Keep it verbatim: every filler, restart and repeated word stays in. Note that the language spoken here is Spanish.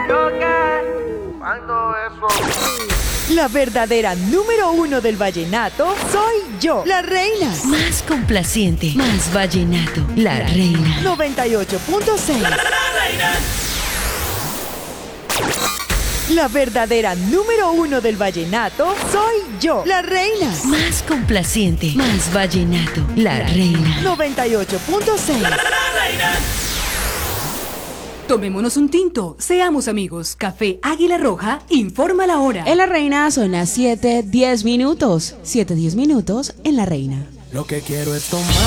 Yo que cuando eso. La verdadera número uno del vallenato soy yo, la reina. Más complaciente, más vallenato, la reina. noventa y ocho punto seis. La verdadera número uno del vallenato soy yo, la reina. Más complaciente, más vallenato, la reina. noventa y ocho punto seis. Tomémonos un tinto, seamos amigos. Café Águila Roja informa la hora. En La Reina son las siete diez minutos. siete diez minutos en La Reina. Lo que quiero es tomar.